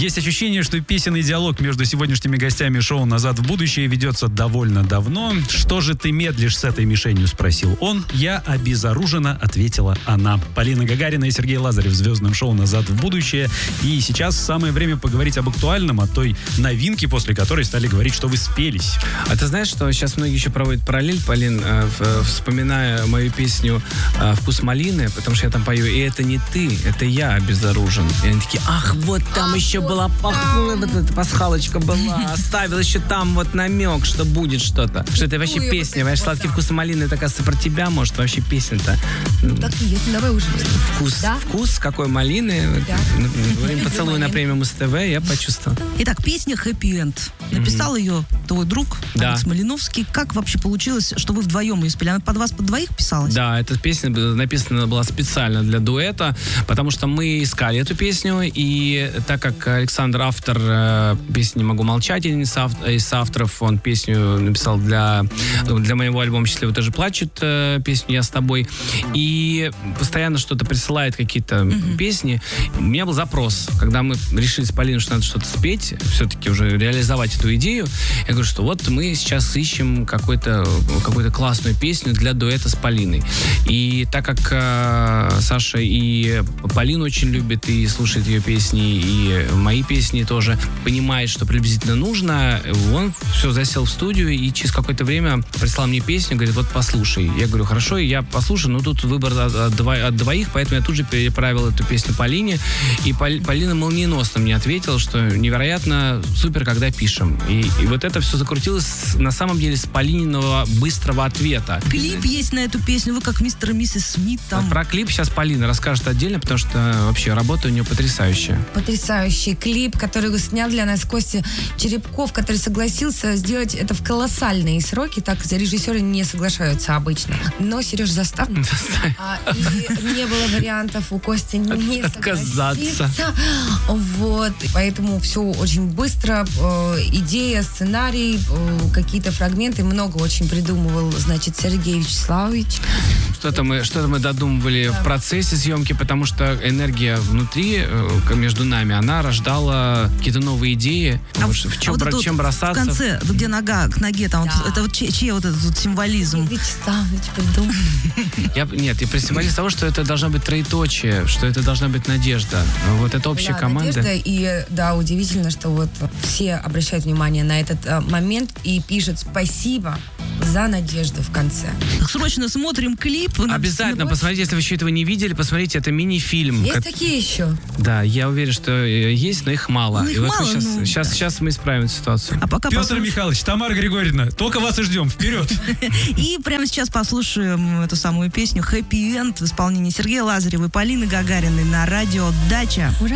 Есть ощущение, что песенный диалог между сегодняшними гостями шоу «Назад в будущее» ведется довольно давно. «Что же ты медлишь с этой мишенью?» — спросил он. «Я обезоружена», — ответила она. Полина Гагарина и Сергей Лазарев в звездном шоу «Назад в будущее». И сейчас самое время поговорить об актуальном, о той новинке, после которой стали говорить, что вы спелись. А ты знаешь, что сейчас многие еще проводят параллель, Полин, вспоминая мою песню «Вкус малины», потому что я там пою, и это не ты, это я обезоружен. И они такие, ах, вот там еще была пасхалочка была, оставил еще там вот намек, что будет что-то. Что это вообще песня, понимаешь, «Сладкий вкус малины», это, оказывается, про тебя, может, вообще песня-то. Так и есть, давай уже. Вкус какой малины. Да. Время «Поцелуй» на премиум СТВ, я почувствовал. Итак, песня «Happy End». Написал ее твой друг, Да. Алекс Малиновский. Как вообще получилось, что вы вдвоем ее спели? Она под вас, под двоих писалась? Да, эта песня написана была специально для дуэта, потому что мы искали эту песню, и так как Александр автор песни «Не могу молчать», один из авторов, он песню написал для моего альбома «Счастливо тоже плачут», песню «Я с тобой», и постоянно что-то присылает, какие-то песни. У меня был запрос, когда мы решили с Полиной, что надо что-то спеть, все-таки уже реализовать эту идею. Я говорю, что вот мы сейчас ищем какую-то классную песню для дуэта с Полиной. И так как Саша и Полину очень любит и слушает ее песни, и мои песни тоже, понимает, что приблизительно нужно, он все засел в студию и через какое-то время прислал мне песню, говорит, вот послушай. Я говорю, хорошо, я послушаю, но тут выбор от двоих, поэтому я тут же переправил эту песню Полине, и Полина молниеносно мне ответила, что невероятно супер, когда пишем. И вот это все закрутилось на самом деле с Полининого быстрого ответа. Клип есть на эту песню, вы как мистер и миссис Смит там. Вот про клип сейчас Полина расскажет отдельно, потому что вообще работа у нее потрясающая. Потрясающий клип, который снял для нас Костя Черепков, который согласился сделать это в колоссальные сроки. Так режиссеры не соглашаются обычно. Но Сереж заставил. И не было вариантов у Кости не отказаться. Вот. Поэтому все очень быстро. Идея, сценарий, какие-то фрагменты. Много очень придумывал, значит, Сергей Вячеславович. Что-то мы додумывали в процессе съемки, потому что энергия внутри, между нами, она рождала какие-то новые идеи. Чем бросаться. В конце, где нога к ноге, там, Да. это вот чей вот этот вот символизм? Вячеславович придумал. Я при символизме того, что это должна быть троеточие, что это должна быть надежда. Вот это общая команда. Надежда, и да, удивительно, что вот все обращают внимание на этот момент и пишут спасибо за надежду в конце. Срочно смотрим клип. Обязательно посмотрите, если вы еще этого не видели, посмотрите, это мини-фильм. Есть такие еще? Да, я уверен, что есть, но их мало. Ну, их и вот мало, сейчас мы исправим эту ситуацию. А пока Петр Михайлович, Тамара Григорьевна, только вас и ждем. Вперед! И прямо сейчас послушаем эту самую песню «Happy End» в исполнении Сергея Лазарева и Полины Гагариной на радио «Дача».